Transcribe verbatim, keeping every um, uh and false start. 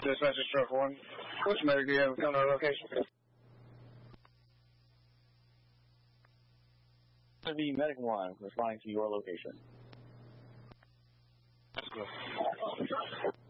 Dispatcher truck one. Which medic do you have come to our location? The medic one responding to your location. Let's go.